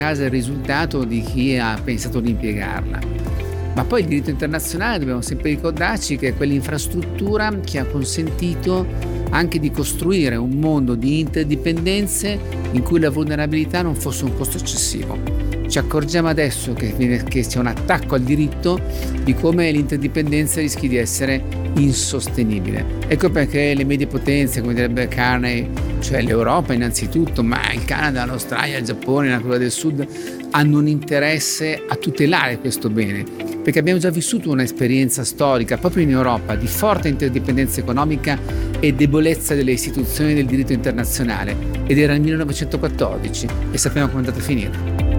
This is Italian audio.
casa il risultato di chi ha pensato di impiegarla. Ma poi il diritto internazionale dobbiamo sempre ricordarci che è quell'infrastruttura che ha consentito anche di costruire un mondo di interdipendenze in cui la vulnerabilità non fosse un costo eccessivo. Ci accorgiamo adesso che c'è un attacco al diritto di come l'interdipendenza rischi di essere insostenibile. Ecco perché le medie potenze, come direbbe Carney, cioè l'Europa innanzitutto, ma il Canada, l'Australia, il Giappone, la Corea del Sud, hanno un interesse a tutelare questo bene, perché abbiamo già vissuto un'esperienza storica proprio in Europa di forte interdipendenza economica e debolezza delle istituzioni del diritto internazionale, ed era nel 1914 e sappiamo come è andata a finire.